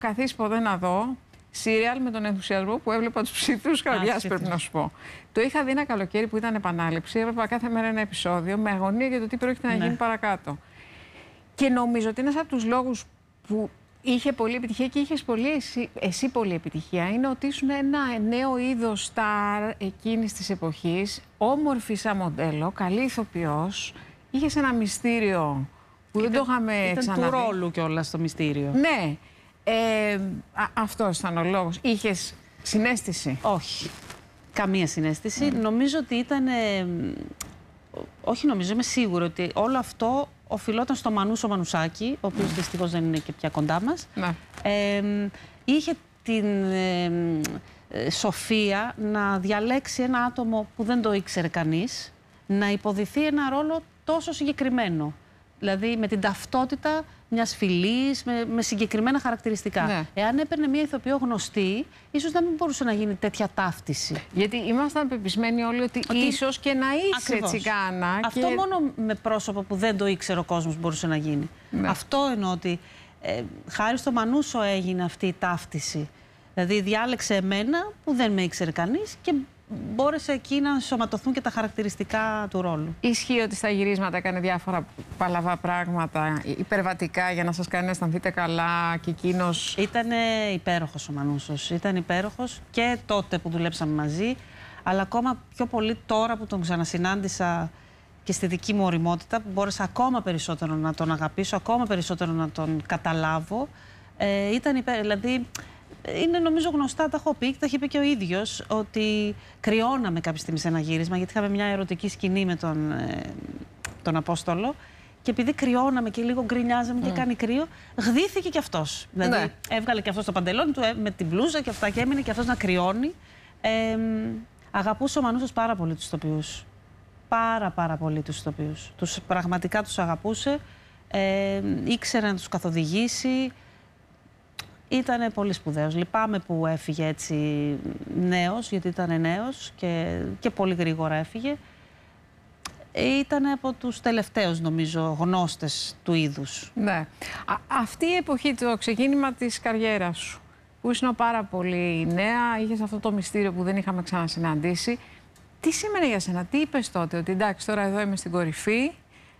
καθίσει ποτέ να δω σύριαλ με τον ενθουσιασμό που έβλεπα τους ψήθυρους καρδιάς, πρέπει να σου πω. Το είχα δει ένα καλοκαίρι που ήταν επανάληψη, έβλεπα κάθε μέρα ένα επεισόδιο με αγωνία για το τι πρόκειται να γίνει παρακάτω. Και νομίζω ότι ένας από τους λόγους που είχε πολλή επιτυχία και είχες εσύ πολλή επιτυχία είναι ότι ήσουν ένα νέο είδος στάρ εκείνης της εποχής, όμορφη σαν μοντέλο, καλή ηθοποιός, είχες ένα μυστήριο που δεν το είχαμε ξαναδεί. Ήταν του ρόλου κιόλας το μυστήριο. Ναι. Αυτός ήταν ο λόγος. Είχες συναίσθηση? Όχι. Καμία συναίσθηση. Νομίζω ότι ήταν... όχι νομίζω, είμαι σίγουρη ότι όλο αυτό οφειλόταν στο Μανούσο Μανουσάκη, ο οποίος δυστυχώς δεν είναι και πια κοντά μας. Είχε την σοφία να διαλέξει ένα άτομο που δεν το ήξερε κανείς, να υποδηθεί ένα ρόλο τόσο συγκεκριμένο. Δηλαδή με την ταυτότητα μιας φυλής, με συγκεκριμένα χαρακτηριστικά. Ναι. Εάν έπαιρνε μια ηθοποιό γνωστή, ίσως να μην μπορούσε να γίνει τέτοια ταύτιση. Γιατί ήμασταν πεπισμένοι όλοι ότι ίσως και να είσαι τσιγκάνα. Αυτό μόνο με πρόσωπο που δεν το ήξερε ο κόσμος μπορούσε να γίνει. Ναι. Αυτό εννοώ ότι χάρη στο Μανούσο έγινε αυτή η ταύτιση. Δηλαδή διάλεξε εμένα που δεν με ήξερε κανείς και μπόρεσε εκεί να σωματωθούν και τα χαρακτηριστικά του ρόλου. Ισχύει ότι στα γυρίσματα έκανε διάφορα παλαβά πράγματα, υπερβατικά, για να σας κάνει να αισθανθείτε καλά και εκείνος... Ήτανε υπέροχος ο Μανούσος. Ήταν υπέροχος και τότε που δουλέψαμε μαζί, αλλά ακόμα πιο πολύ τώρα που τον ξανασυνάντησα και στη δική μου ωριμότητα, που μπόρεσα ακόμα περισσότερο να τον αγαπήσω, ακόμα περισσότερο να τον καταλάβω. Δηλαδή... Είναι νομίζω γνωστά, τα έχω πει και τα είχε πει και ο ίδιος, ότι κρυώναμε κάποια στιγμή σε ένα γύρισμα, γιατί είχαμε μια ερωτική σκηνή με τον Απόστολο. Και επειδή κρυώναμε και λίγο γκρινιάζαμε και κάνει κρύο, γδύθηκε κι αυτός. Δηλαδή έβγαλε κι αυτός το παντελόνι του με την μπλούζα και αυτά και έμεινε κι αυτός να κρυώνει. Αγαπούσε ο Μανούσος πάρα πολύ τους ηθοποιούς. Πάρα πολύ τους ηθοποιούς. Πραγματικά τους αγαπούσε. Ήξερε να τους καθοδηγήσει. Ήταν πολύ σπουδαίος. Λυπάμαι που έφυγε έτσι νέος, γιατί ήταν νέος και πολύ γρήγορα έφυγε. Ήταν από τους τελευταίους, νομίζω, γνώστες του είδους. Ναι. Αυτή η εποχή, το ξεκίνημα της καριέρας σου, που ήσουν πάρα πολύ νέα, είχες αυτό το μυστήριο που δεν είχαμε ξανασυναντήσει. Τι σήμαινε για σένα, τι είπες τότε, ότι εντάξει, τώρα εδώ είμαι στην κορυφή,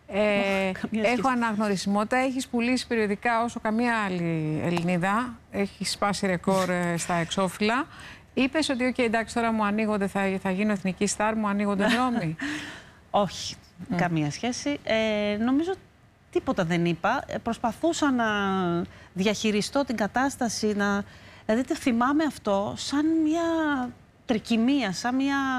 έχω αναγνωρισιμότητα, έχεις πουλήσει περιοδικά όσο καμία άλλη Ελληνίδα, έχεις σπάσει ρεκόρ στα εξώφυλλα. Είπες ότι εντάξει, τώρα μου ανοίγονται, θα γίνω εθνική στάρ, μου ανοίγονται δρόμοι? Όχι, καμία σχέση. Νομίζω τίποτα δεν είπα. Προσπαθούσα να διαχειριστώ την κατάσταση, δηλαδή το θυμάμαι αυτό σαν μια τρικυμία, σαν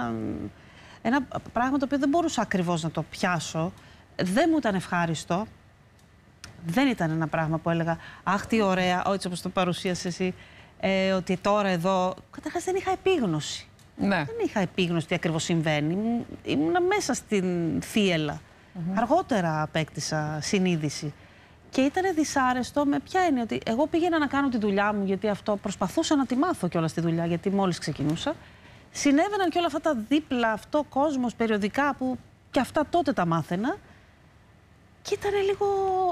ένα πράγμα το οποίο δεν μπορούσα ακριβώς να το πιάσω. Δεν μου ήταν ευχάριστο. Δεν ήταν ένα πράγμα που έλεγα «Αχ, τι ωραία», έτσι όπως το παρουσίασες εσύ, ότι τώρα εδώ... Καταρχάς δεν είχα επίγνωση. Ναι. Δεν είχα επίγνωση τι ακριβώς συμβαίνει. Ήμουνα μέσα στην θύελλα. Αργότερα απέκτησα συνείδηση. Και ήταν δυσάρεστο με ποια είναι ότι εγώ πήγαινα να κάνω τη δουλειά μου, γιατί αυτό προσπαθούσα να τη μάθω κιόλας τη δουλειά, γιατί μόλις ξεκινούσα. Συνέβαιναν και όλα αυτά τα δίπλα, αυτό κόσμος, περιοδικά που και αυτά τότε τα μάθαινα. Και ήταν λίγο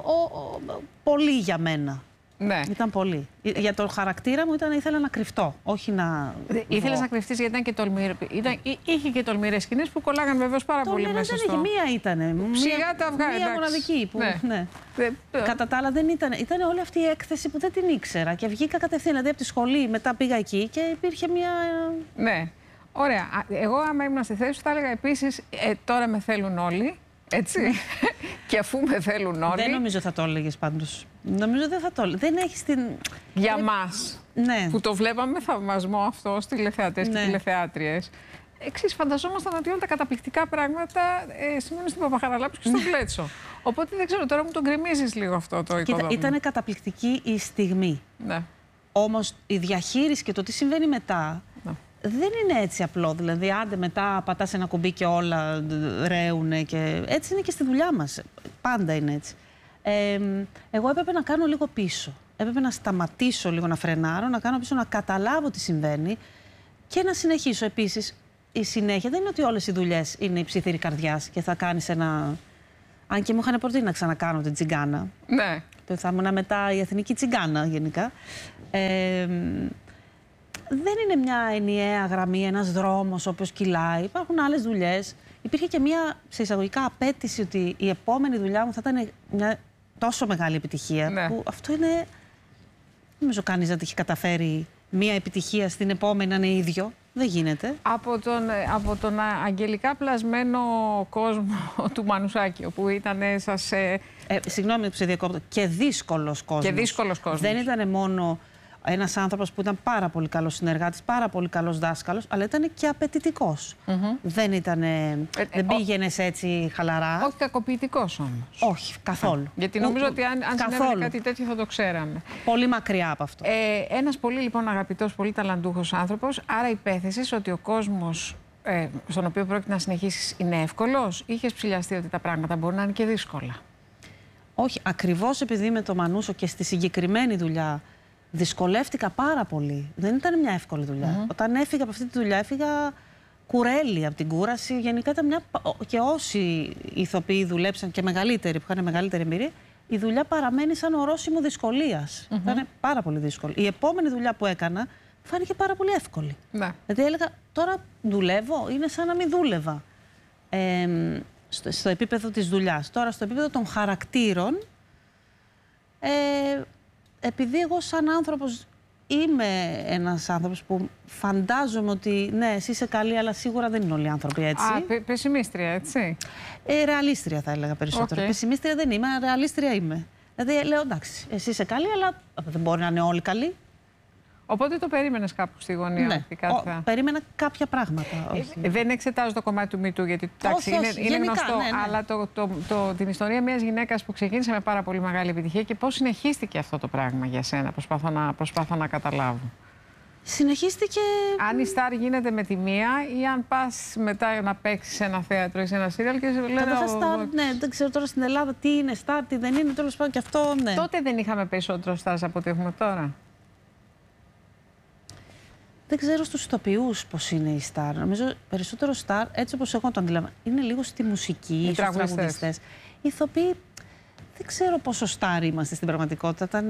πολύ για μένα. Ναι. Ήταν πολύ. Για τον χαρακτήρα μου ήθελα να κρυφτώ, όχι να... Ήθελες να κρυφτείς γιατί ήταν και τολμηρές. Είχε και τολμηρές σκηνές που κολλάγαν βεβαίως πάρα πολύ μέσα στο... Μία ήτανε. Σιγά τα αυγά, μία μοναδική. Που, ναι. Κατά τα άλλα δεν ήταν. Ήταν όλη αυτή η έκθεση που δεν την ήξερα. Και βγήκα κατευθείαν, δηλαδή από τη σχολή, μετά πήγα εκεί και υπήρχε μία... Ναι. Ωραία. Εγώ άμα ήμουν στη θέση σου θα έλεγα επίσης τώρα με θέλουν όλοι. Έτσι. Και αφού με θέλουν όλοι. Δεν νομίζω θα το έλεγες πάντως. Νομίζω δεν θα το έλεγες. Δεν έχεις την... Για μας. Ναι. Που το βλέπαμε με θαυμασμό αυτό στους τηλεθεατές και τηλεθεάτριες. Εξής, φανταζόμασταν ότι όλα τα καταπληκτικά πράγματα σημαίνουν στην Παπαχαραλάμπου και στον Κλέτσο. Οπότε δεν ξέρω, τώρα μου τον γκρεμίζεις λίγο αυτό το οικοδόμημα. Ήταν καταπληκτική η στιγμή. Ναι. Όμως η διαχείριση και το τι συμβαίνει μετά. Δεν είναι έτσι απλό. Δηλαδή, άντε μετά πατάς ένα κουμπί και όλα ρέουνε. Και... Έτσι είναι και στη δουλειά μας. Πάντα είναι έτσι. Εγώ έπρεπε να κάνω λίγο πίσω. Έπρεπε να σταματήσω λίγο, να φρενάρω, να κάνω πίσω, να καταλάβω τι συμβαίνει και να συνεχίσω. Επίσης, η συνέχεια δεν είναι ότι όλες οι δουλειές είναι η ψήθυρη καρδιάς και θα κάνεις ένα... Αν και μου είχαν προτείνει να ξανακάνω την τσιγκάνα. Ναι. θα ήμουν μετά η εθνική τσιγκάνα γενικά. Δεν είναι μια ενιαία γραμμή, ένας δρόμος ο οποίος κυλάει. Υπάρχουν άλλες δουλειές. Υπήρχε και μια, σε εισαγωγικά, απέτηση ότι η επόμενη δουλειά μου θα ήταν μια τόσο μεγάλη επιτυχία. Ναι. Που αυτό είναι. Δεν νομίζω κανείς να έχει καταφέρει μια επιτυχία στην επόμενη να είναι ίδιο. Δεν γίνεται. Από τον αγγελικά πλασμένο κόσμο του Μανουσάκη, όπου ήταν σας... Συγγνώμη που σε διακόπτω. Και δύσκολος κόσμος. Και δύσκολος κόσμος. Δεν ήταν μόνο ένας άνθρωπος που ήταν πάρα πολύ καλός συνεργάτης, πάρα πολύ καλός δάσκαλος, αλλά ήταν και απαιτητικός. Δεν ήταν. Δεν πήγαινε έτσι χαλαρά. Όχι κακοποιητικός όμως. Όχι, καθόλου. Γιατί νομίζω ότι αν συνέβαινε κάτι τέτοιο θα το ξέραμε. Πολύ μακριά από αυτό. Ένας πολύ λοιπόν αγαπητός, πολύ ταλαντούχος άνθρωπος, άρα υπέθεσες ότι ο κόσμος στον οποίο πρόκειται να συνεχίσεις είναι εύκολος, ή είχες ψηλιαστεί ότι τα πράγματα μπορούν να είναι και δύσκολα? Όχι, ακριβώς επειδή με το Μανούσο και στη συγκεκριμένη δουλειά δυσκολεύτηκα πάρα πολύ. Δεν ήταν μια εύκολη δουλειά. Όταν έφυγα από αυτή τη δουλειά, έφυγα κουρέλι από την κούραση. Γενικά ήταν μια. Και όσοι ηθοποιοί δουλέψαν και μεγαλύτεροι, που είχαν μεγαλύτερη εμπειρία, η δουλειά παραμένει σαν ορόσημο δυσκολίας. Ήταν πάρα πολύ δύσκολη. Η επόμενη δουλειά που έκανα φάνηκε πάρα πολύ εύκολη. Ναι. Δηλαδή έλεγα, τώρα δουλεύω, είναι σαν να μην δούλευα. Στο επίπεδο της δουλειάς. Τώρα, στο επίπεδο των χαρακτήρων, επειδή εγώ σαν άνθρωπος είμαι ένας άνθρωπος που φαντάζομαι ότι ναι, εσύ είσαι καλή, αλλά σίγουρα δεν είναι όλοι οι άνθρωποι έτσι. Πεσημίστρια, έτσι. Ρεαλίστρια θα έλεγα περισσότερο. Πεσημίστρια δεν είμαι, ρεαλίστρια είμαι. Δηλαδή λέω, εντάξει, εσύ είσαι καλή, αλλά δεν μπορεί να είναι όλοι καλοί. Οπότε το περίμενες κάπου στη γωνία? Ναι, περίμενα κάποια πράγματα. Δεν εξετάζω το κομμάτι του MeToo, γιατί εντάξει, είναι γνωστό. Ναι. Αλλά την ιστορία μιας γυναίκας που ξεκίνησε με πάρα πολύ μεγάλη επιτυχία και πώς συνεχίστηκε αυτό το πράγμα για σένα, προσπαθώ να καταλάβω. Συνεχίστηκε. Αν η στάρ γίνεται με τη μία, ή αν πας μετά να παίξεις σε ένα θέατρο ή σε ένα σύριαλ και λένε. Ναι, δεν ξέρω τώρα στην Ελλάδα τι είναι στάρ, τι δεν είναι, τέλος πάντων και αυτό. Ναι. Τότε δεν είχαμε περισσότερο στάρ από ό,τι έχουμε τώρα. Δεν ξέρω στους ηθοποιούς πώς είναι η στάρ. Νομίζω περισσότερο στάρ, έτσι όπως εγώ το αντιλαμβάνω, είναι λίγο στη μουσική, στους τραγουδιστές. Οι ηθοποιοί, δεν ξέρω πόσο στάρ είμαστε στην πραγματικότητα.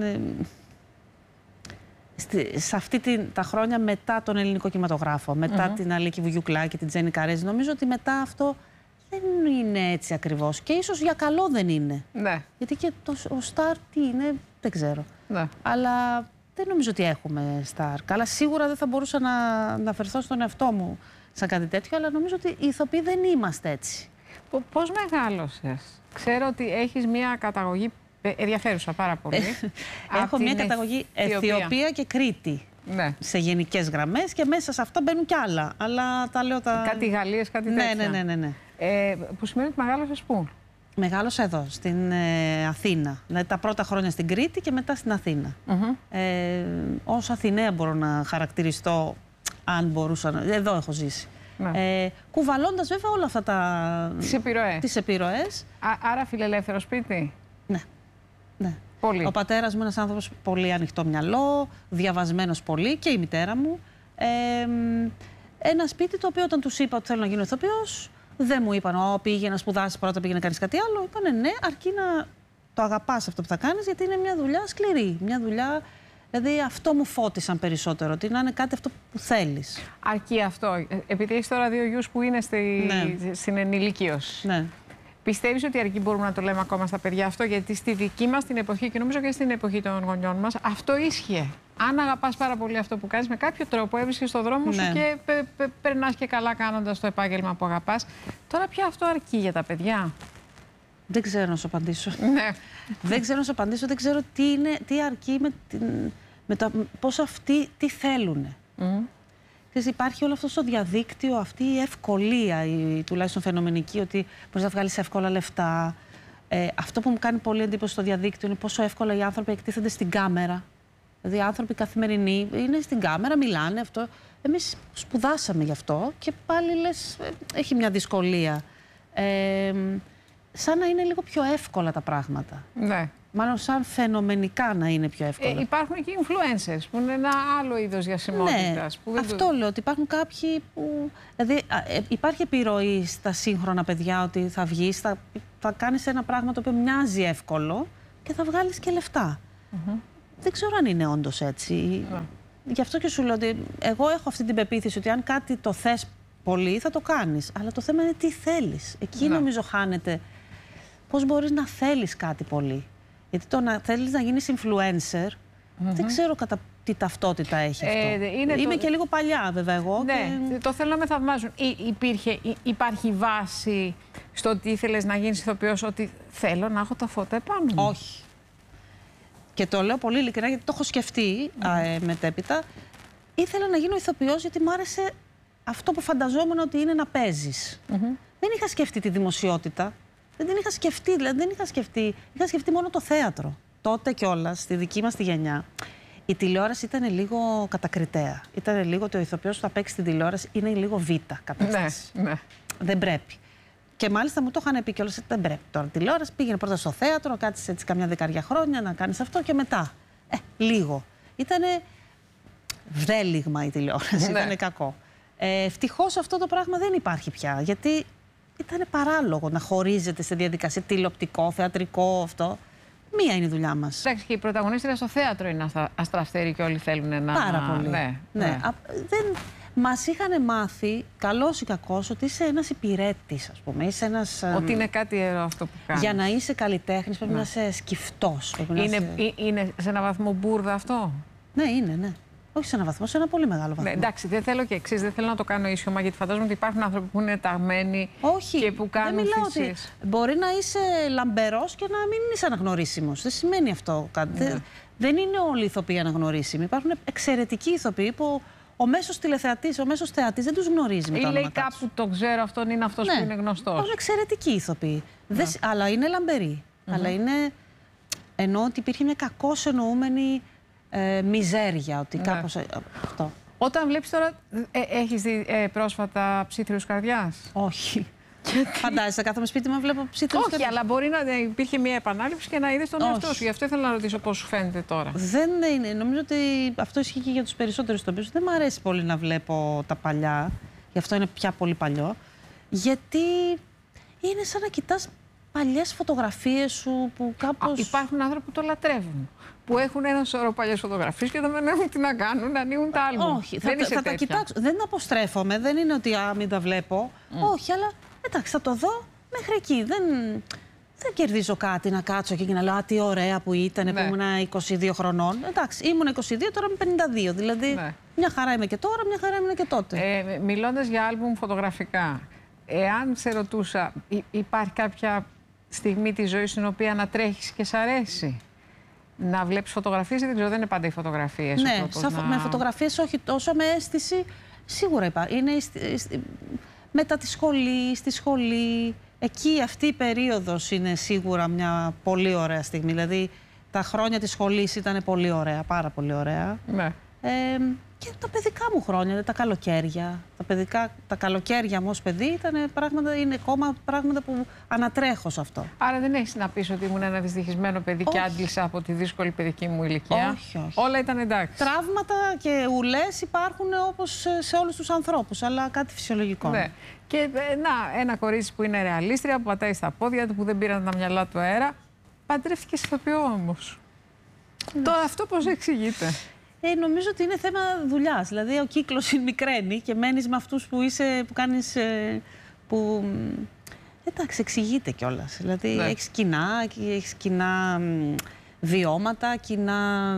Σε αυτή τα χρόνια μετά τον ελληνικό κινηματογράφο, μετά την Αλίκη Βουγιουκλάκη και την Τζέννη Καρέζη, νομίζω ότι μετά αυτό δεν είναι έτσι ακριβώς. Και ίσως για καλό δεν είναι. Ναι. Γιατί και ο στάρ τι είναι, δεν ξέρω. Ναι. Αλλά δεν νομίζω ότι έχουμε στάρ. Καλά, σίγουρα δεν θα μπορούσα να αναφερθώ στον εαυτό μου σαν κάτι τέτοιο, αλλά νομίζω ότι οι ηθοποιοί δεν είμαστε έτσι. Πώς μεγάλωσες? Ξέρω ότι έχεις μια καταγωγή ενδιαφέρουσα πάρα πολύ. Έχω μια καταγωγή Αιθιοπία και Κρήτη. Ναι. Σε γενικές γραμμές και μέσα σε αυτά μπαίνουν κι άλλα. Αλλά τα λέω τα. Κάτι Γαλλίες, κάτι τέτοια. Ναι. Που σημαίνει ότι μεγάλωσες πού? Μεγάλωσα εδώ, στην Αθήνα. Δηλαδή τα πρώτα χρόνια στην Κρήτη και μετά στην Αθήνα. Ως Αθηναία μπορώ να χαρακτηριστώ, αν μπορούσα να. Εδώ έχω ζήσει. Ναι. Κουβαλώντας βέβαια όλα αυτά τις επιρροές. Άρα φιλελεύθερο σπίτι. Ναι. Πολύ. Ο πατέρας μου είναι ένας άνθρωπος πολύ ανοιχτό μυαλό, διαβασμένος πολύ, και η μητέρα μου. Ένα σπίτι το οποίο όταν τους είπα ότι θέλω να γίνω ηθοποιός, δεν μου είπαν πήγε να σπουδάσεις πρώτα, πήγε να κάνεις κάτι άλλο. Είπανε ναι, αρκεί να το αγαπάς αυτό που θα κάνεις, γιατί είναι μια δουλειά σκληρή. Μια δουλειά. Δηλαδή αυτό μου φώτισαν περισσότερο, ότι να είναι κάτι αυτό που θέλεις. Αρκεί αυτό. Επειδή έχεις τώρα δύο γιους που είναι στην ενηλικίωση. Ναι. Πιστεύεις ότι αρκεί μπορούμε να το λέμε ακόμα στα παιδιά αυτό? Γιατί στη δική μας την εποχή, και νομίζω και στην εποχή των γονιών μας, αυτό ίσχυε. Αν αγαπάς πάρα πολύ αυτό που κάνεις, με κάποιο τρόπο έβρισκες στον δρόμο σου και περνάς και καλά κάνοντας το επάγγελμα που αγαπάς. Τώρα πια αυτό αρκεί για τα παιδιά? Δεν ξέρω να σου απαντήσω. Ναι. Δεν ξέρω να σου απαντήσω, δεν ξέρω τι αρκεί με πώς αυτοί τι θέλουν. Υπάρχει όλο αυτό στο διαδίκτυο, αυτή η ευκολία, τουλάχιστον φαινομενική, ότι μπορείς να βγάλεις εύκολα λεφτά. Αυτό που μου κάνει πολύ εντύπωση στο διαδίκτυο είναι πόσο εύκολα οι άνθρωποι εκτίθενται στην κάμερα. Δηλαδή, οι άνθρωποι καθημερινοί είναι στην κάμερα, μιλάνε αυτό. Εμείς σπουδάσαμε γι' αυτό και πάλι λες, έχει μια δυσκολία. Σαν να είναι λίγο πιο εύκολα τα πράγματα. Ναι. Μάλλον σαν φαινομενικά να είναι πιο εύκολα. Υπάρχουν και influencers που είναι ένα άλλο είδος διασημότητας. Ναι, αυτό λέω, ότι υπάρχουν κάποιοι που. Δηλαδή, υπάρχει επιρροή στα σύγχρονα παιδιά ότι θα βγεις, θα κάνεις ένα πράγμα το οποίο μοιάζει εύκολο, και θα βγάλεις και λεφτά. Δεν ξέρω αν είναι όντως έτσι. Γι' αυτό και σου λέω ότι εγώ έχω αυτή την πεποίθηση ότι αν κάτι το θες πολύ θα το κάνεις. Αλλά το θέμα είναι τι θέλεις. Εκεί νομίζω χάνεται πώς μπορείς να θέλεις κάτι πολύ. Γιατί το να θέλεις να γίνεις influencer, δεν ξέρω κατά τι ταυτότητα έχει αυτό. Είμαι και λίγο παλιά βέβαια εγώ. Ναι, το θέλω να με θαυμάζουν. Υπάρχει βάση στο ότι ήθελες να γίνεις ηθοποιός, ότι θέλω να έχω τα φώτα επάνω μου? Όχι. Και το λέω πολύ ειλικρινά γιατί το έχω σκεφτεί μετέπειτα. Ήθελα να γίνω ηθοποιός γιατί μου άρεσε αυτό που φανταζόμουν ότι είναι να παίζεις. Δεν είχα σκεφτεί τη δημοσιότητα. Δεν την είχα σκεφτεί, δηλαδή δεν είχα σκεφτεί. Είχα σκεφτεί μόνο το θέατρο. Τότε κιόλας, στη δική μας τη γενιά, η τηλεόραση ήταν λίγο κατακριτέα. Ήταν λίγο ότι ο ηθοποιός που θα παίξει στην τηλεόραση είναι λίγο β' κατάσταση. Ναι. Δεν πρέπει. Και μάλιστα μου το είχαν πει κιόλας ότι δεν πρέπει τώρα. Τηλεόραση πήγαινε πρώτα στο θέατρο, κάτσεις έτσι καμιά 10 χρόνια να κάνεις αυτό και μετά. Λίγο. Ήτανε βδέλιγμα η τηλεόραση, ήτανε κακό. Ευτυχώς αυτό το πράγμα δεν υπάρχει πια. Γιατί ήταν παράλογο να χωρίζεται σε διαδικασία τηλεοπτικό, θεατρικό αυτό. Μία είναι η δουλειά μας. Εντάξει, και η πρωταγωνίστρια στο θέατρο είναι αστραφτερή και όλοι θέλουν να... Πάρα πολύ. Ναι. Μας είχαν μάθει, καλός ή κακός, ότι είσαι ένας υπηρέτης, ας πούμε. Είσαι ένας, ότι είναι κάτι ιερό αυτό που κάνεις. Για να είσαι καλλιτέχνης πρέπει να είσαι σκυφτός. Είναι σε ένα βαθμό μπουρδα αυτό? Ναι, είναι, ναι. Όχι σε ένα βαθμό, σε ένα πολύ μεγάλο βαθμό. Ναι, εντάξει, δεν θέλω και εξής, δεν θέλω να το κάνω ίσιομα, γιατί φαντάζομαι ότι υπάρχουν άνθρωποι που είναι ταγμένοι και που κάνουν θυσίες. Μπορεί να είσαι λαμπερός και να μην είσαι αναγνωρίσιμος. Δεν σημαίνει αυτό κάτι. Δεν είναι όλοι οι ηθοποιοί αναγνωρίσιμοι. Υπάρχουν εξαιρετικοί ηθοποιοί που ο μέσος τηλεθεατής, ο μέσος θεατής δεν τους γνωρίζει με το όνομα. Ή λέει κάπου το ξέρω, αυτόν είναι αυτός που είναι γνωστός. Είναι εξαιρετικοί ηθοποιοί. Αλλά είναι λαμπεροί. Αλλά είναι. Εννοώ ότι υπήρχε μια κακώς εννοούμενη μιζέρια, ότι κάπως αυτό. Όταν βλέπεις τώρα, έχεις δει πρόσφατα Ψήθυρους Καρδιάς? Όχι. Φαντάζεσαι, κάθομαι σπίτι μου, βλέπω Ψήθυρους Καρδιάς. Όχι, αλλά μπορεί να υπήρχε μια επανάληψη και να είδες τον εαυτό σου. Γι' αυτό ήθελα να ρωτήσω πώς σου φαίνεται τώρα. Δεν είναι. Νομίζω ότι αυτό ισχύει και για τους περισσότερους ηθοποιούς. Δεν μου αρέσει πολύ να βλέπω τα παλιά. Γι' αυτό είναι πια πολύ παλιό. Γιατί είναι σαν να κοιτάς παλιές φωτογραφίες σου που κάπως. Υπάρχουν άνθρωποι που το λατρεύουν. Που έχουν ένα σωρό παλιές φωτογραφίες και δεν έχουν τι να κάνουν, να ανοίγουν τα άλμπουμ. Όχι, θα τα κοιτάξω. Δεν αποστρέφομαι, δεν είναι ότι μην τα βλέπω. Όχι, αλλά εντάξει, θα το δω μέχρι εκεί. Δεν κερδίζω κάτι να κάτσω και να λέω «Α, τι ωραία που ήταν που ήμουν 22 χρονών». Εντάξει, ήμουν 22, τώρα είμαι 52. Δηλαδή, μια χαρά είμαι και τώρα, μια χαρά ήμουν και τότε. Μιλώντας για άλμπουμ φωτογραφικά, εάν σε ρωτούσα, υπάρχει κάποια στιγμή της ζωής στην οποία να τρέχεις και σ' αρέσει να βλέπεις φωτογραφίες? Δεν ξέρω, δεν είναι πάντα οι φωτογραφίες. Ναι, με φωτογραφίες όχι τόσο, με αίσθηση σίγουρα υπάρχει. Είναι μετά τη σχολή, στη σχολή. Εκεί αυτή η περίοδος είναι σίγουρα μια πολύ ωραία στιγμή. Δηλαδή τα χρόνια της σχολής ήταν πολύ ωραία, πάρα πολύ ωραία. Ναι. Και τα παιδικά μου χρόνια, τα καλοκαίρια. Τα καλοκαίρια μου ως παιδί είναι ακόμα πράγματα που ανατρέχω σε αυτό. Άρα δεν έχεις να πεις ότι ήμουν ένα δυστυχισμένο παιδί και άντλησα από τη δύσκολη παιδική μου ηλικία? Όχι. Όλα ήταν εντάξει. Τραύματα και ουλές υπάρχουν όπως σε όλους τους ανθρώπους, αλλά κάτι φυσιολογικό. Ναι. Και ένα κορίτσι που είναι ρεαλίστρια, που πατάει στα πόδια του, που δεν πήραν τα μυαλά του αέρα, παντρεύτηκε σε ηθοποιό όμως. Τώρα αυτό πώς εξηγείται? Νομίζω ότι είναι θέμα δουλειάς. Δηλαδή, ο κύκλος μικραίνει και μένεις με αυτούς που κάνεις. Εντάξει, εξηγείται κιόλας. Δηλαδή, έχεις κοινά βιώματα, κοινά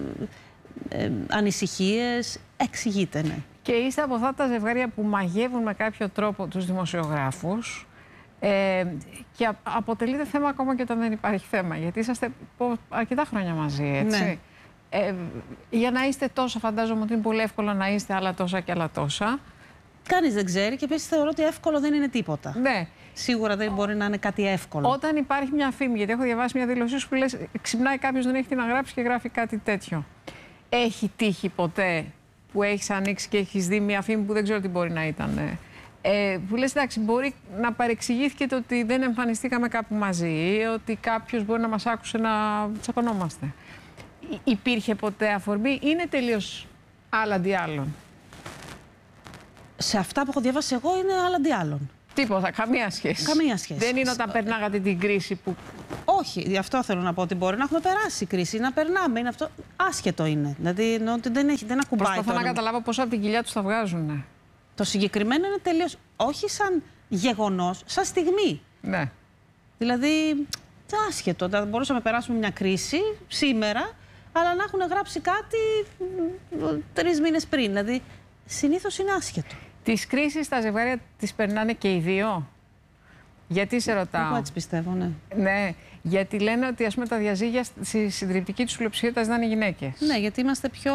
ανησυχίες. Εξηγείται, ναι. Και είστε από αυτά τα ζευγάρια που μαγεύουν με κάποιο τρόπο τους δημοσιογράφους και αποτελείται θέμα ακόμα και όταν δεν υπάρχει θέμα. Γιατί είσαστε αρκετά χρόνια μαζί, έτσι. Ναι. Για να είστε τόσο, φαντάζομαι ότι είναι πολύ εύκολο να είστε άλλα τόσα και άλλα τόσα. Κανείς δεν ξέρει και επίσης θεωρώ ότι εύκολο δεν είναι τίποτα. Ναι. Σίγουρα δεν μπορεί να είναι κάτι εύκολο. Όταν υπάρχει μια φήμη, γιατί έχω διαβάσει μια δήλωσή σου που λες ξυπνάει κάποιος, δεν έχει τι να γράψει και γράφει κάτι τέτοιο. Έχει τύχει ποτέ που έχεις ανοίξει και έχεις δει μια φήμη που δεν ξέρω τι μπορεί να ήταν? Που λες εντάξει, μπορεί να παρεξηγήθηκε το ότι δεν εμφανιστήκαμε κάπου μαζί ή ότι κάποιος μπορεί να μας άκουσε να τσακωνόμαστε. Υπήρχε ποτέ αφορμή, είναι τελείως άλλα αντί άλλων? Σε αυτά που έχω διαβάσει εγώ είναι άλλα αντί άλλων. Τίποτα, καμία σχέση. Καμία σχέση. Δεν είναι όταν περνάγατε την κρίση που. Όχι, γι' αυτό θέλω να πω ότι μπορεί να έχουμε περάσει κρίση, να περνάμε. Είναι αυτό. Άσχετο είναι. Δηλαδή εννοώ ότι δεν ακουμπάει. Προσπαθώ να καταλάβω πόσο από την κοιλιά του τα βγάζουν. Το συγκεκριμένο είναι τελείως. Όχι σαν γεγονός, σαν στιγμή. Ναι. Δηλαδή, άσχετο. Θα μπορούσαμε να περάσουμε μια κρίση σήμερα, αλλά να έχουν γράψει κάτι 3 μήνες πριν. Δηλαδή, συνήθως είναι άσχετο. Τις κρίσεις τα ζευγάρια τις περνάνε και οι δύο. Γιατί σε ρωτάω. Εγώ έτσι πιστεύω, ναι. Ναι, γιατί λένε ότι ας πούμε, τα διαζύγια στη συντριπτική τους πλειοψηφία τα ζητάνε οι γυναίκες. Ναι, γιατί είμαστε πιο.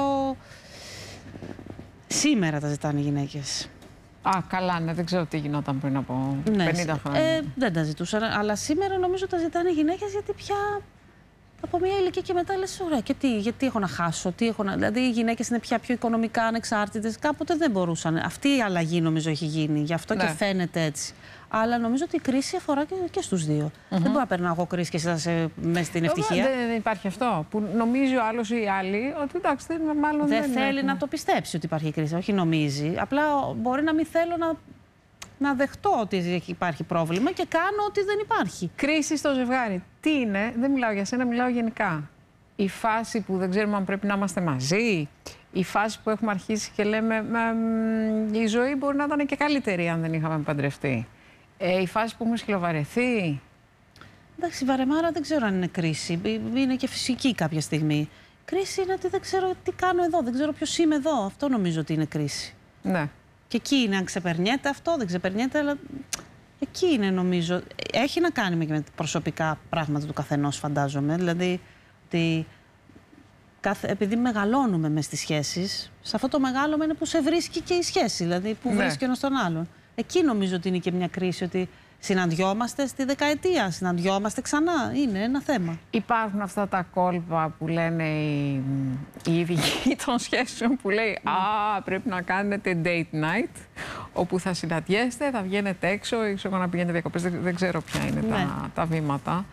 Σήμερα τα ζητάνε οι γυναίκες. Α, καλά, ναι, δεν ξέρω τι γινόταν πριν από 50 χρόνια. Δεν τα ζητούσαν, αλλά σήμερα νομίζω τα ζητάνε οι γυναίκες γιατί πια από μια ηλικία και μετά λες, ωραία, και γιατί έχω να χάσω, Δηλαδή οι γυναίκες είναι πια πιο οικονομικά ανεξάρτητες, κάποτε δεν μπορούσαν. Αυτή η αλλαγή νομίζω έχει γίνει, γι' αυτό και φαίνεται έτσι. Αλλά νομίζω ότι η κρίση αφορά και στους δύο. Δεν μπορώ να περνάω εγώ κρίση και εσύ μέσα στην ευτυχία. Δεν υπάρχει αυτό. Που νομίζει ο άλλος ή οι άλλοι ότι εντάξει, μάλλον δεν θέλει να το πιστέψει ότι υπάρχει κρίση. Όχι νομίζει. Απλά μπορεί να μην θέλω να δεχτώ ότι υπάρχει πρόβλημα και κάνω ότι δεν υπάρχει. Κρίση στο ζευγάρι. Τι είναι, δεν μιλάω για σένα, μιλάω γενικά. Η φάση που δεν ξέρουμε αν πρέπει να είμαστε μαζί. Η φάση που έχουμε αρχίσει και λέμε η ζωή μπορεί να ήταν και καλύτερη αν δεν είχαμε παντρευτεί. Η φάση που έχουμε σκυλοβαρεθεί. Εντάξει, βαρεμάρα δεν ξέρω αν είναι κρίση. Είναι και φυσική κάποια στιγμή. Κρίση είναι ότι δεν ξέρω τι κάνω εδώ, δεν ξέρω ποιος είμαι εδώ. Αυτό νομίζω ότι είναι κρίση. Ναι. Και εκεί είναι αν ξεπερνιέται αυτό, δεν ξεπερνιέται, αλλά εκεί είναι νομίζω. Έχει να κάνει και με προσωπικά πράγματα του καθενός, φαντάζομαι. Δηλαδή, ότι επειδή μεγαλώνουμε μες στις σχέσεις, σε αυτό το μεγάλωμα είναι που σε βρίσκει και η σχέση, δηλαδή που βρίσκει ένας τον άλλον. Εκεί νομίζω ότι είναι και μια κρίση, ότι συναντιόμαστε στη δεκαετία, συναντιόμαστε ξανά. Είναι ένα θέμα. Υπάρχουν αυτά τα κόλπα που λένε οι ειδικοί των σχέσεων που λέει «Α, πρέπει να κάνετε date night, όπου θα συναντιέστε, θα βγαίνετε έξω, ίσως να πηγαίνετε διακοπές». Δεν ξέρω ποια είναι τα βήματα.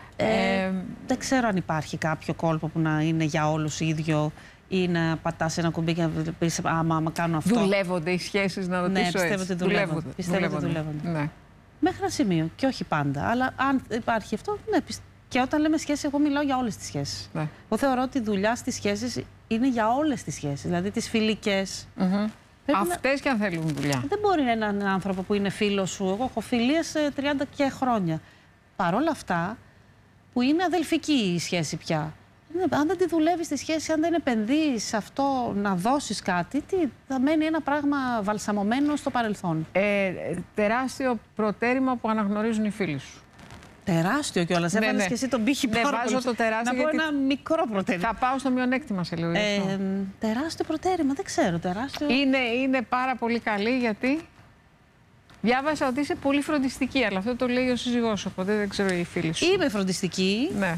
Δεν ξέρω αν υπάρχει κάποιο κόλπο που να είναι για όλους ίδιο ή να πατάς ένα κουμπί και να πεις άμα κάνω αυτό. Δουλεύονται οι σχέσεις, να ρωτήσω έτσι. Ναι, πιστεύω ότι δουλεύονται. Πιστεύω ότι δουλεύονται. Ναι. Μέχρι ένα σημείο και όχι πάντα. Αλλά αν υπάρχει αυτό, ναι. Και όταν λέμε σχέση, εγώ μιλάω για όλες τις σχέσεις. Ναι. Εγώ θεωρώ ότι η δουλειά στις σχέσεις είναι για όλες τις σχέσεις. Δηλαδή τις φιλικές. Αυτές και αν θέλουν δουλειά. Δεν μπορεί έναν άνθρωπο που είναι φίλος σου. Εγώ έχω φιλίες 30 και χρόνια. Παρ' όλα αυτά, που είναι αδελφική η σχέση πια. Αν δεν τη δουλεύεις στη σχέση, αν δεν επενδύεις σε αυτό να δώσεις κάτι, θα μένει ένα πράγμα βαλσαμωμένο στο παρελθόν. Τεράστιο προτέρημα που αναγνωρίζουν οι φίλοι σου. Τεράστιο κιόλας. Έβαλες και εσύ τον πύχη πάρα πολύ. Βάζω το τεράστιο. Να πω ένα μικρό προτέρημα. Θα πάω στο μειονέκτημα σε λίγο. Τεράστιο προτέρημα, δεν ξέρω. Τεράστιο. Είναι πάρα πολύ καλή γιατί. Διάβασα ότι είσαι πολύ φροντιστική, αλλά αυτό το λέει ο σύζυγός σου, οπότε δεν ξέρω οι φίλοι σου. Είμαι φροντιστική. Ναι.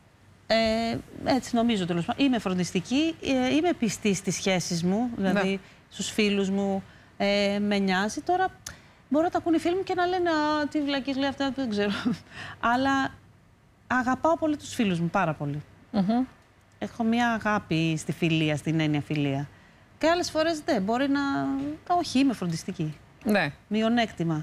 Έτσι νομίζω τέλος πάντων. Είμαι φροντιστική, είμαι πιστή στις σχέσεις μου, δηλαδή στους φίλους μου, με νοιάζει. Τώρα μπορώ να τα ακούνε οι φίλοι μου και να λένε «Α, τι βλακής λέει αυτά, δεν ξέρω». Αλλά αγαπάω πολύ τους φίλους μου, πάρα πολύ. Έχω μια αγάπη στη φιλία, στην έννοια φιλία. Και άλλες φορές δεν, μπορεί να... Όχι, είμαι φροντιστική. Ναι. Μειονέκτημα.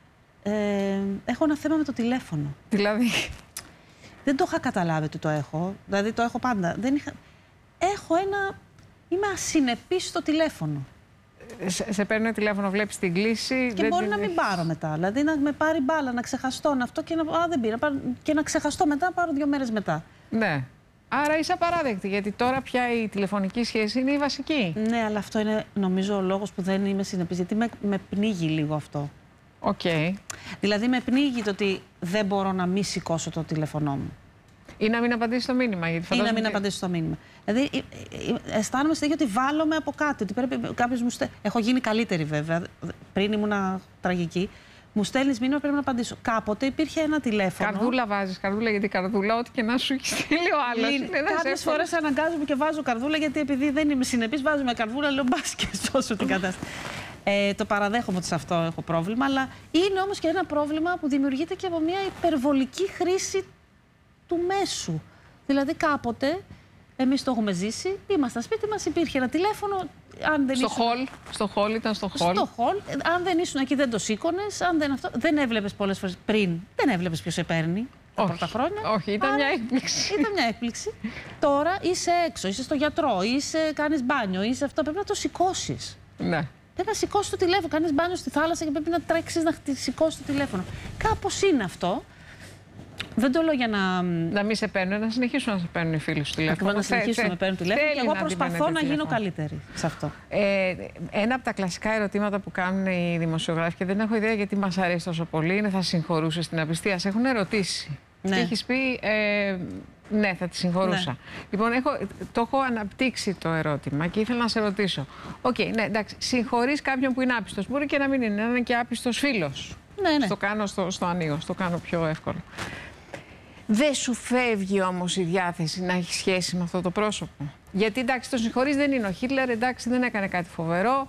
Έχω ένα θέμα με το τηλέφωνο. Δηλαδή... Δεν το είχα καταλάβει ότι το έχω. Δηλαδή το έχω πάντα. Έχω ένα... Είμαι ασυνεπής στο τηλέφωνο. Σε παίρνω τηλέφωνο, βλέπεις την κλήση... Και μπορεί να μην πάρω μετά. Δηλαδή να με πάρει μπάλα, να ξεχαστώ αυτό και να... Α, δεν πήρα. Και να ξεχαστώ μετά, να πάρω 2 μέρες μετά. Ναι. Άρα είσαι απαράδεκτη, γιατί τώρα πια η τηλεφωνική σχέση είναι η βασική. Ναι, αλλά αυτό είναι νομίζω ο λόγος που δεν είμαι συνεπής, γιατί με πνίγει λίγο αυτό. Οκ. Δηλαδή με πνίγει το ότι δεν μπορώ να μην σηκώσω το τηλέφωνό μου. Ή να μην απαντήσει στο μήνυμα. Γιατί ή να μην απαντήσει στο μήνυμα. Δηλαδή αισθάνομαι συνέχεια ότι βάλλομαι από κάτι. Ότι πρέπει κάποιος μου Έχω γίνει καλύτερη βέβαια. Πριν ήμουν τραγική. Μου στέλνει μήνυμα, πρέπει να απαντήσω. Κάποτε υπήρχε ένα τηλέφωνο. Καρδούλα βάζεις, καρδούλα, γιατί καρδούλα, ό,τι και να σου έχει στείλει ο άλλος. Κάποιες φορές αναγκάζομαι και βάζω καρδούλα, γιατί επειδή δεν είμαι συνεπής, βάζουμε καρδούλα, λέω μπας και σώσω την κατάσταση. Το παραδέχομαι ότι σε αυτό έχω πρόβλημα, αλλά είναι όμως και ένα πρόβλημα που δημιουργείται και από μια υπερβολική χρήση του μέσου. Δηλαδή κάποτε Εμείς το έχουμε ζήσει. Ήμασταν σπίτι μας, υπήρχε ένα τηλέφωνο. Αν δεν στο hall ήταν στο hall. Στο hall. Αν δεν ήσουν εκεί, δεν το σήκωνες. Δεν έβλεπες πολλές φορές πριν. Δεν έβλεπες ποιος σε παίρνει τα πρώτα χρόνια. Όχι, ήταν μια έκπληξη. Ήταν μια έκπληξη. Τώρα είσαι έξω, είσαι στο γιατρό, κάνεις μπάνιο, είσαι αυτό. Πρέπει να το σηκώσεις. Ναι. Πρέπει να σηκώσεις το τηλέφωνο. Κάνεις μπάνιο στη θάλασσα και πρέπει να τρέξεις να σηκώσεις το τηλέφωνο. Κάπως είναι αυτό. Δεν το λέω για να. Να μην σε παίρνουν, να συνεχίσουν να σε παίρνουν οι φίλοι σου τηλέφωνο. Να συνεχίσουν να με παίρνουν τηλέφωνο. Και εγώ προσπαθώ να γίνω καλύτερη σε αυτό. Ένα από τα κλασικά ερωτήματα που κάνουν οι δημοσιογράφοι, και δεν έχω ιδέα γιατί μας αρέσει τόσο πολύ, είναι: θα συγχωρούσες την απιστία? Σε έχουν ερωτήσει. Ναι. Και έχεις πει ναι, θα τη συγχωρούσα. Ναι. Λοιπόν, το έχω αναπτύξει το ερώτημα και ήθελα να σε ρωτήσω. Ναι, εντάξει, συγχωρείς κάποιον που είναι άπιστος. Μπορεί και να μην είναι, να είναι και άπιστος φίλος. Ναι. Στο κάνω στο ανοίγω, στο κάνω πιο εύκολο. Δεν σου φεύγει όμως η διάθεση να έχει σχέση με αυτό το πρόσωπο? Γιατί εντάξει, το συγχωρείς, δεν είναι ο Χίτλερ, εντάξει, δεν έκανε κάτι φοβερό.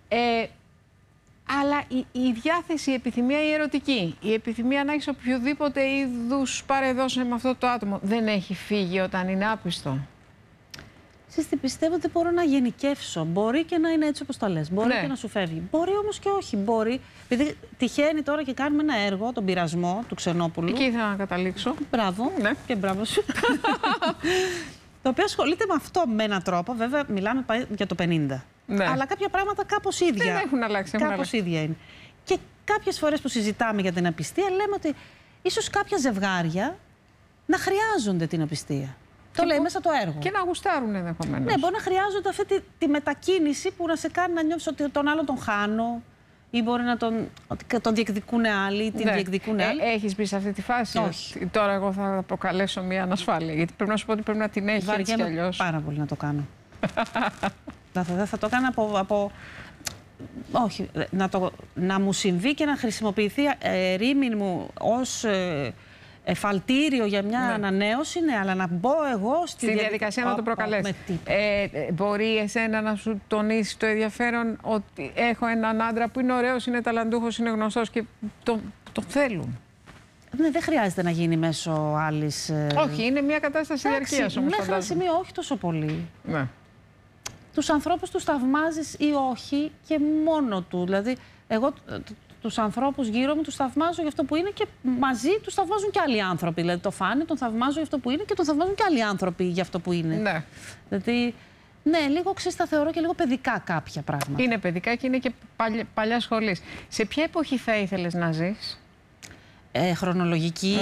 Αλλά η διάθεση, η επιθυμία, η ερωτική, η επιθυμία να έχεις οποιοδήποτε είδους παρεδώσε με αυτό το άτομο, δεν έχει φύγει όταν είναι άπιστο? Πιστεύω ότι μπορώ να γενικεύσω. Μπορεί και να είναι έτσι όπως το λες. Μπορεί και να σου φεύγει. Μπορεί όμως και όχι. Μπορεί. Επειδή τυχαίνει τώρα και κάνουμε ένα έργο, τον πειρασμό του Ξενόπουλου. Εκεί ήθελα να καταλήξω. Μπράβο. Ναι. Και μπράβο σου. Το οποίο ασχολείται με αυτό με έναν τρόπο. Βέβαια, μιλάμε για το 50. Ναι. Αλλά κάποια πράγματα κάπως ίδια. Δεν έχουν αλλάξει. Κάπως ίδια είναι. Και κάποιες φορές που συζητάμε για την απιστία, λέμε ότι ίσως κάποια ζευγάρια να χρειάζονται την απιστία. Το λέει μέσα το έργο. Και να γουστάρουν ενδεχομένως. Ναι, μπορεί να χρειάζονται αυτή τη μετακίνηση που να σε κάνει να νιώθεις ότι τον άλλον τον χάνω, ή μπορεί να τον διεκδικούν άλλοι, ή την διεκδικούν άλλοι. Έχεις μπει σε αυτή τη φάση? Όχι. Τώρα εγώ θα προκαλέσω μια ανασφάλεια. Γιατί πρέπει να σου πω ότι πρέπει να την έχει έτσι κι αλλιώς. Πάρα πολύ να το κάνω. Δεν θα το έκανα από. Όχι. Να μου συμβεί και να χρησιμοποιηθεί ρήμην μου ως εφαλτήριο για μια ανανέωση, ναι, αλλά να μπω εγώ στη διαδικασία να το προκαλέσει. Μπορεί εσένα να σου τονίσει το ενδιαφέρον ότι έχω έναν άντρα που είναι ωραίος, είναι ταλαντούχος, είναι γνωστός και το θέλουν? Ναι, δεν χρειάζεται να γίνει μέσω άλλης. Όχι, είναι μια κατάσταση διαρκείας όμως. Μέχρι ένα σημείο όχι τόσο πολύ. Ναι. Τους ανθρώπους τους θαυμάζεις ή όχι και μόνο του. Δηλαδή, εγώ τους ανθρώπους γύρω μου τους θαυμάζω για αυτό που είναι και μαζί τους θαυμάζουν και άλλοι άνθρωποι. Δηλαδή, το Φάνη τον θαυμάζω για αυτό που είναι και τον θαυμάζουν και άλλοι άνθρωποι για αυτό που είναι. Ναι. Δηλαδή, ναι, λίγο τα θεωρώ και λίγο παιδικά κάποια πράγματα. Είναι παιδικά και είναι και παλιά σχολής. Σε ποια εποχή θα ήθελες να ζεις? Χρονολογική.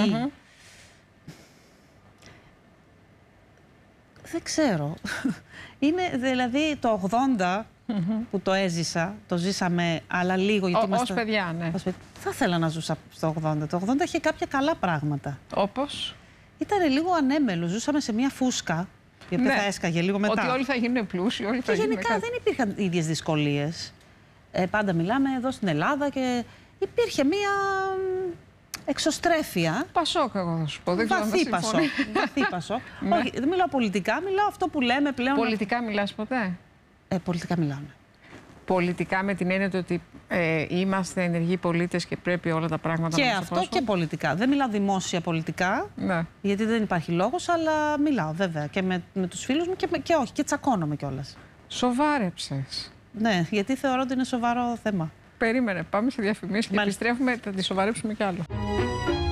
Δεν ξέρω. Είναι δηλαδή το 80 που το έζησα, το ζήσαμε, αλλά λίγο. Ως παιδιά, ναι. Θα ήθελα να ζούσα στο 80. Το 80 είχε κάποια καλά πράγματα. Όπως? Ήταν λίγο ανέμελο. Ζούσαμε σε μια φούσκα, η οποία θα έσκαγε λίγο μετά. Ότι όλοι θα γίνουν πλούσιοι, όλοι θα γίνουν. Και γενικά δεν υπήρχαν ίδιες δυσκολίες. Πάντα μιλάμε εδώ στην Ελλάδα και υπήρχε μια εξωστρέφεια. Πασόκ, εγώ θα σου πω. Βαθύ Πασόκ. Όχι, δεν μιλάω πολιτικά, μιλάω αυτό που λέμε πλέον. Πολιτικά μιλάς ποτέ? Πολιτικά μιλάμε. Πολιτικά με την έννοια ότι είμαστε ενεργοί πολίτες και πρέπει όλα τα πράγματα και να μας αυτό απασχολούν. Και πολιτικά. Δεν μιλάω δημόσια πολιτικά, γιατί δεν υπάρχει λόγος, αλλά μιλάω βέβαια και με τους φίλους μου και όχι, και τσακώνομαι κιόλας. Σοβάρεψες. Ναι, γιατί θεωρώ ότι είναι σοβαρό θέμα. Περίμενε, πάμε σε διαφημίσεις και επιστρέφουμε, θα τη σοβαρέψουμε κι άλλο.